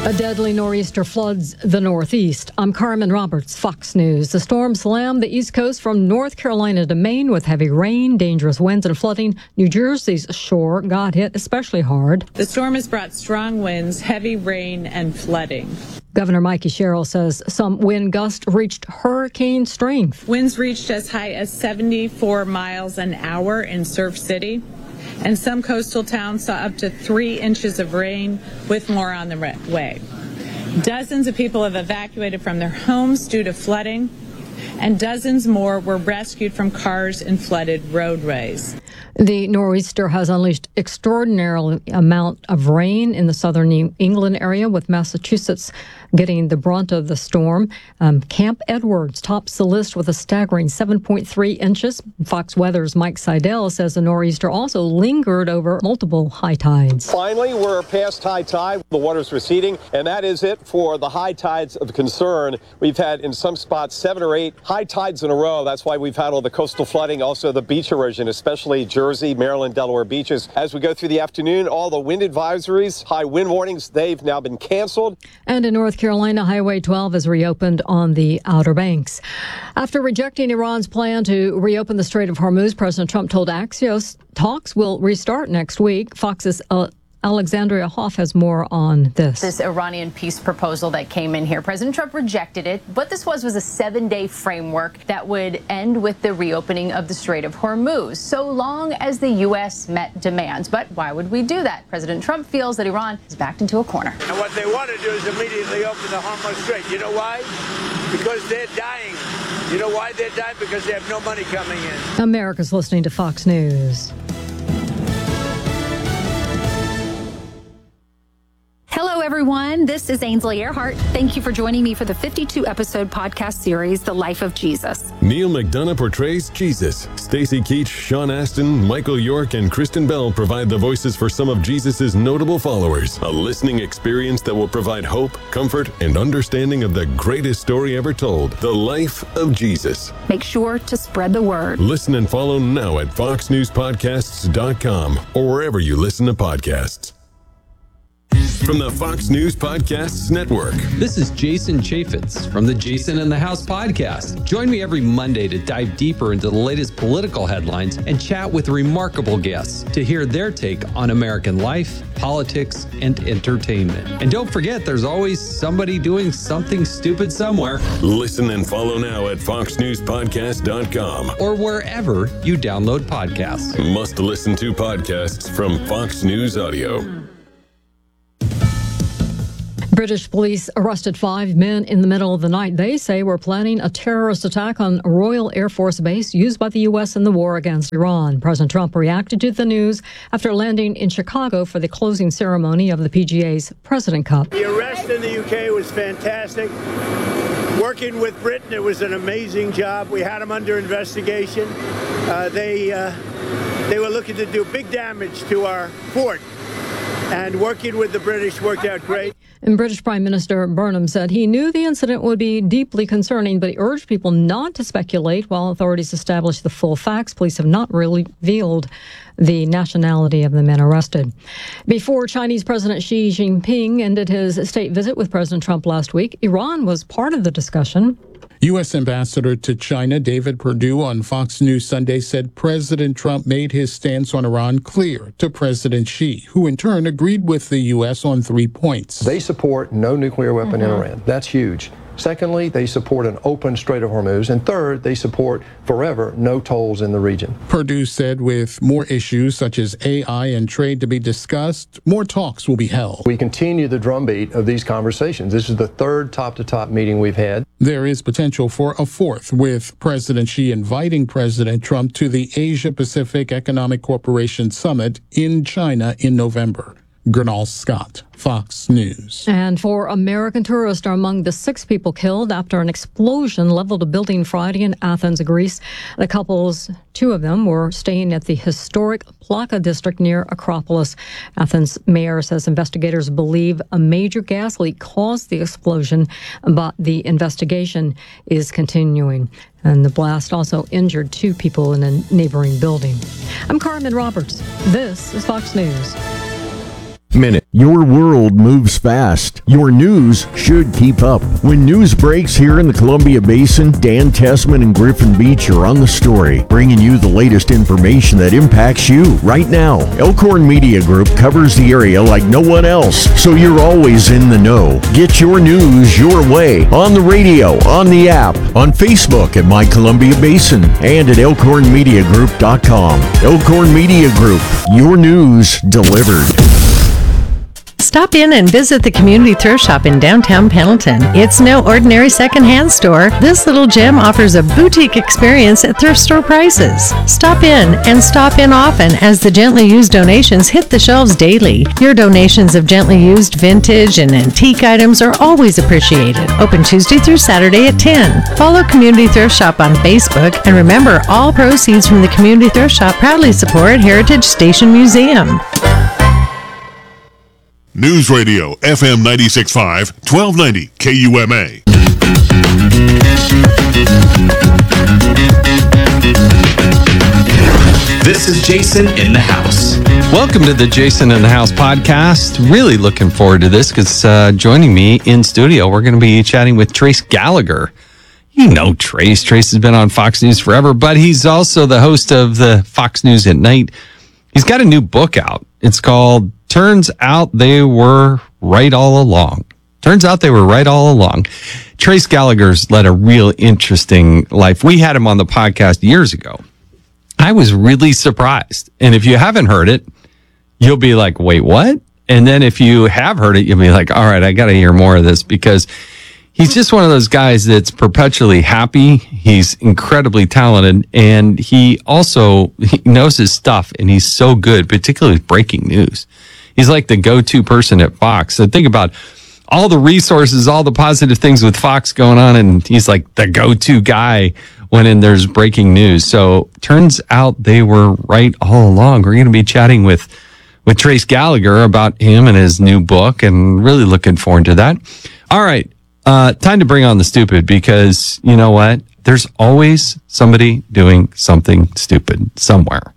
A deadly nor'easter floods the Northeast. I'm Carmen Roberts, Fox News. The storm slammed the East Coast from North Carolina to Maine with heavy rain, dangerous winds, and flooding. New Jersey's shore got hit especially hard. The storm has brought strong winds, heavy rain, and flooding. Governor Mikey Sherrill says some wind gusts reached hurricane strength. Winds reached as high as 74 miles an hour in Surf City. And some coastal towns saw up to 3 inches of rain, with more on the way. Dozens of people have evacuated from their homes due to flooding, and dozens more were rescued from cars in flooded roadways. The nor'easter has unleashed extraordinary amount of rain in the southern New England area, with Massachusetts getting the brunt of the storm. Camp Edwards tops the list with a staggering 7.3 inches. Fox Weather's Mike Seidel says the nor'easter also lingered over multiple high tides. Finally, we're past high tide. The water's receding, and that is it for the high tides of concern. We've had, in some spots, 7 or 8 high tides in a row. That's why we've had all the coastal flooding, also the beach erosion, especially Jersey, Maryland, Delaware beaches. As we go through the afternoon, all the wind advisories, high wind warnings, they've now been canceled. And in North Carolina, Highway 12 is reopened on the Outer Banks. After rejecting Iran's plan to reopen the Strait of Hormuz, President Trump told Axios talks will restart next week. Fox's Alexandria Hoff has more on this. This Iranian peace proposal that came in here, President Trump rejected it. What this was a 7-day framework that would end with the reopening of the Strait of Hormuz, so long as the U.S. met demands. But why would we do that? President Trump feels that Iran is backed into a corner. And what they want to do is immediately open the Hormuz Strait. You know why? Because they're dying. You know why they're dying? Because they have no money coming in. America's listening to Fox News. Hello, everyone. This is Ainsley Earhart. Thank you for joining me for the 52-episode podcast series, The Life of Jesus. Neil McDonough portrays Jesus. Stacy Keach, Sean Astin, Michael York, and Kristen Bell provide the voices for some of Jesus' notable followers. A listening experience that will provide hope, comfort, and understanding of the greatest story ever told, The Life of Jesus. Make sure to spread the word. Listen and follow now at foxnewspodcasts.com or wherever you listen to podcasts. From the Fox News Podcasts Network. This is Jason Chaffetz from the Jason in the House podcast. Join me every Monday to dive deeper into the latest political headlines and chat with remarkable guests to hear their take on American life, politics, and entertainment. And don't forget, there's always somebody doing something stupid somewhere. Listen and follow now at foxnewspodcast.com or wherever you download podcasts. Must listen to podcasts from Fox News Audio. British police arrested 5 men in the middle of the night. They say were planning a terrorist attack on a Royal Air Force base used by the U.S. in the war against Iran. President Trump reacted to the news after landing in Chicago for the closing ceremony of the PGA's President Cup. The arrest in the UK was fantastic. Working with Britain, it was an amazing job. We had them under investigation. They were looking to do big damage to our fort. And working with the British worked out great. And British Prime Minister Burnham said he knew the incident would be deeply concerning, but he urged people not to speculate while authorities establish the full facts. Police have not revealed the nationality of the men arrested. Before Chinese President Xi Jinping ended his state visit with President Trump last week, Iran was part of the discussion. U.S. Ambassador to China David Perdue on Fox News Sunday said President Trump made his stance on Iran clear to President Xi, who in turn agreed with the U.S. on 3 points. They support no nuclear weapon in Iran. That's huge. Secondly, they support an open Strait of Hormuz. And third, they support forever no tolls in the region. Perdue said with more issues such as AI and trade to be discussed, more talks will be held. We continue the drumbeat of these conversations. This is the third top-to-top meeting we've had. There is potential for a fourth, with President Xi inviting President Trump to the Asia-Pacific Economic Cooperation Summit in China in November. Gernal Scott, Fox News. And 4 American tourists are among the 6 people killed after an explosion leveled a building Friday in Athens, Greece. The couples, 2 of them, were staying at the historic Plaka district near Acropolis. Athens mayor says investigators believe a major gas leak caused the explosion, but the investigation is continuing. And the blast also injured 2 people in a neighboring building. I'm Carmen Roberts. This is Fox News. Minute. Your world moves fast. Your news should keep up. When news breaks here in the Columbia Basin, Dan Tessman and Griffin Beach are on the story, bringing you the latest information that impacts you right now. Elkhorn Media Group covers the area like no one else, so you're always in the know. Get your news your way on the radio, on the app, on Facebook at My Columbia Basin, and at elkhornmediagroup.com. Elkhorn Media Group, your news delivered. Stop in and visit the Community Thrift Shop in downtown Pendleton. It's no ordinary secondhand store. This little gem offers a boutique experience at thrift store prices. Stop in and stop in often as the gently used donations hit the shelves daily. Your donations of gently used vintage and antique items are always appreciated. Open Tuesday through Saturday at 10. Follow Community Thrift Shop on Facebook, and remember, all proceeds from the Community Thrift Shop proudly support Heritage Station Museum. News Radio, FM 96.5, 1290 KUMA. This is Jason in the House. Welcome to the Jason in the House podcast. Really looking forward to this because joining me in studio, we're going to be chatting with Trace Gallagher. You know Trace. Trace has been on Fox News forever, but he's also the host of the Fox News at Night. He's got a new book out. It's called Turns Out They Were Right All Along. Turns out they were right all along. Trace Gallagher's led a real interesting life. We had him on the podcast years ago. I was really surprised. And if you haven't heard it, you'll be like, wait, what? And then if you have heard it, you'll be like, all right, I got to hear more of this, because he's just one of those guys that's perpetually happy. He's incredibly talented, and he knows his stuff, and he's so good, particularly with breaking news. He's like the go-to person at Fox. So think about all the resources, all the positive things with Fox going on, and he's like the go-to guy when there's breaking news. So turns out they were right all along. We're going to be chatting with Trace Gallagher about him and his new book, and really looking forward to that. All right. Time to bring on the stupid, because you know what? There's always somebody doing something stupid somewhere.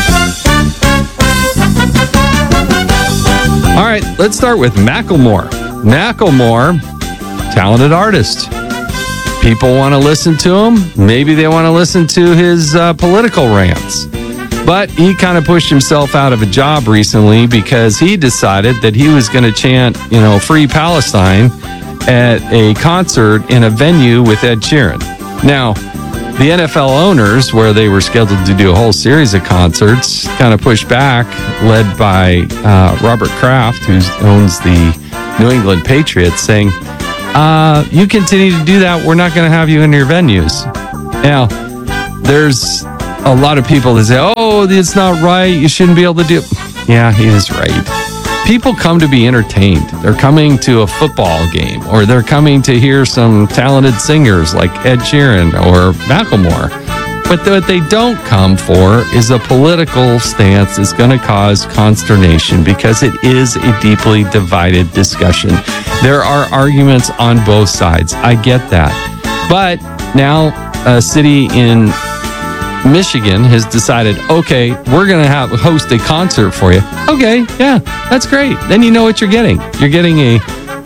All right, let's start with Macklemore. Macklemore, talented artist. People want to listen to him. Maybe they want to listen to his political rants. But he kind of pushed himself out of a job recently because he decided that he was going to chant, Free Palestine at a concert in a venue with Ed Sheeran. Now, the NFL owners, where they were scheduled to do a whole series of concerts, kind of pushed back, led by Robert Kraft, who owns the New England Patriots, saying, you continue to do that, we're not going to have you in your venues. Now, there's a lot of people that say, oh, it's not right, you shouldn't be able to do it. Yeah, he is right. People come to be entertained. They're coming to a football game, or they're coming to hear some talented singers like Ed Sheeran or Macklemore. But what they don't come for is a political stance that's going to cause consternation, because it is a deeply divided discussion. There are arguments on both sides. I get that. But now a city in Michigan has decided, okay, we're going to host a concert for you. Okay, yeah, that's great. Then you know what you're getting. You're getting a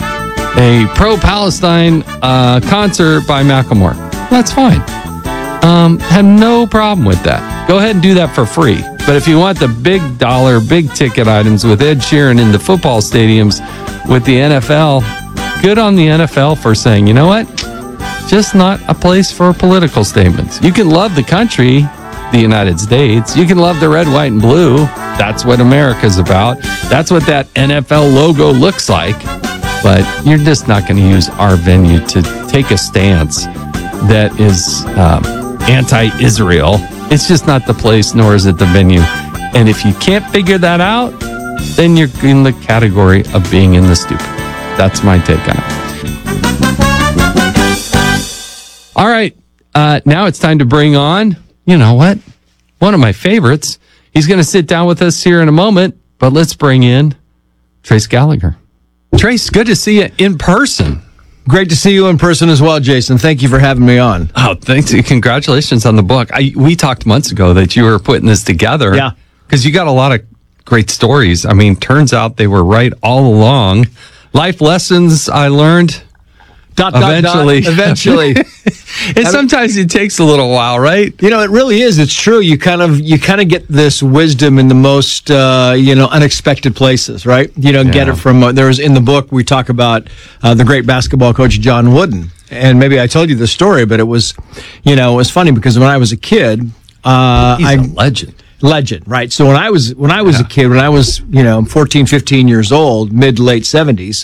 pro-Palestine concert by Macklemore. That's fine. Have no problem with that. Go ahead and do that for free. But if you want the big dollar, big ticket items with Ed Sheeran in the football stadiums with the NFL, good on the NFL for saying, you know what? Just not a place for political statements. You can love the country, the United States. You can love the red, white, and blue. That's what America's about. That's what that NFL logo looks like. But you're just not going to use our venue to take a stance that is anti-Israel. It's just not the place, nor is it the venue. And if you can't figure that out, then you're in the category of being in the stupid. That's my take on it. All right, now it's time to bring on, you know what, one of my favorites. He's going to sit down with us here in a moment, but let's bring in Trace Gallagher. Trace, good to see you in person. Great to see you in person as well, Jason. Thank you for having me on. Oh, thanks. Congratulations on the book. We talked months ago that you were putting this together. Yeah. Because you got a lot of great stories. I mean, turns out they were right all along. Life lessons I learned. Eventually. And sometimes it takes a little while, right? You know, it really is. It's true. You kind of get this wisdom in the most unexpected places, right? You don't get it from. There's in the book we talk about the great basketball coach John Wooden, and maybe I told you the story, but it was funny because when I was a kid, he's a legend. Legend, right? So when I was a kid, when I was 14, 15 years old, mid to late 70s,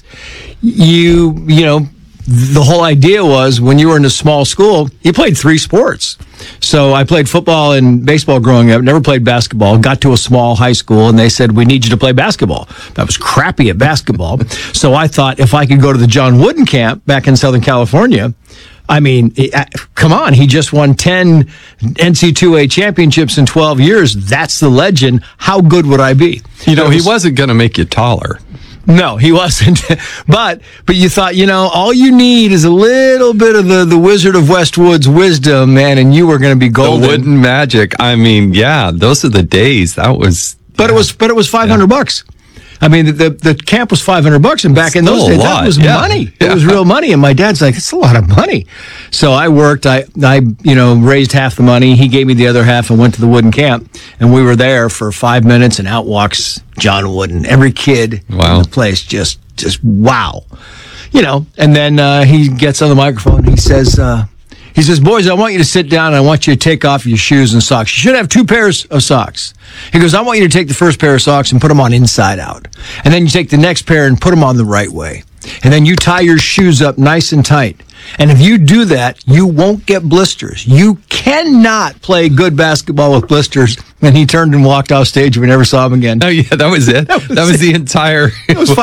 the whole idea was when you were in a small school, you played 3 sports. So I played football and baseball growing up, never played basketball, got to a small high school, and they said, we need you to play basketball. I was crappy at basketball. So I thought if I could go to the John Wooden camp back in Southern California, I mean, come on, he just won 10 NCAA championships in 12 years. That's the legend. How good would I be? He wasn't going to make you taller. No, he wasn't. But you thought, all you need is a little bit of the Wizard of Westwood's wisdom, man, and you were going to be golden. The wooden magic. I mean, yeah, those are the days. That was. But it was $500. I mean, the camp was $500, and back in those days, that was money. It was real money, and my dad's like, "It's a lot of money." So I worked. I raised half the money. He gave me the other half, and went to the Wooden camp, and we were there for 5 minutes, and out walks John Wooden. Every kid in the place just wow, And then he gets on the microphone, and he says. He says, boys, I want you to sit down and I want you to take off your shoes and socks. You should have 2 pairs of socks. He goes, I want you to take the first pair of socks and put them on inside out. And then you take the next pair and put them on the right way. And then you tie your shoes up nice and tight. And if you do that, you won't get blisters. You cannot play good basketball with blisters. And he turned and walked off stage. We never saw him again. Oh, yeah, that was it. That was the entire. It was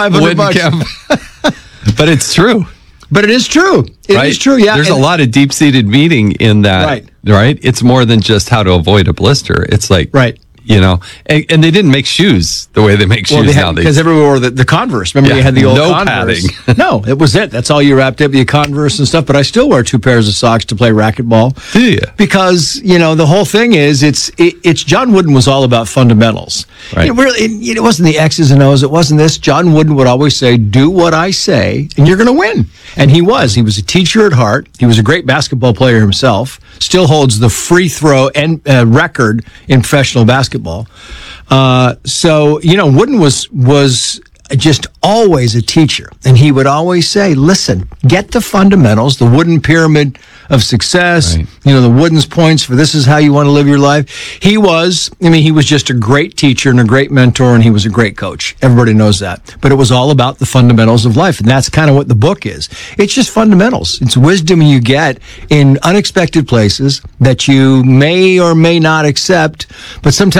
$500. But it's true. But it is true. It is true, yeah. There's a lot of deep-seated meaning in that, right? It's more than just how to avoid a blister. It's like, and they didn't make shoes the way they make shoes now. Because everyone wore the Converse. Remember, you had the old Converse. Padding. No, it was it. That's all you wrapped up, the Converse and stuff. But I still wear 2 pairs of socks to play racquetball. Do you? Because, the whole thing is, it's John Wooden was all about fundamentals. Right. It wasn't the X's and O's. It wasn't this. John Wooden would always say, do what I say, and you're going to win. And he was. He was a teacher at heart. He was a great basketball player himself. Still holds the free throw and record in professional basketball. So Wooden was just always a teacher, and he would always say, listen, get the fundamentals, the wooden pyramid of success, the Wooden's points for this is how you want to live your life. He was just a great teacher and a great mentor, and he was a great coach. Everybody knows that. But it was all about the fundamentals of life, and that's kind of what the book is. It's just fundamentals. It's wisdom you get in unexpected places that you may or may not accept, but sometimes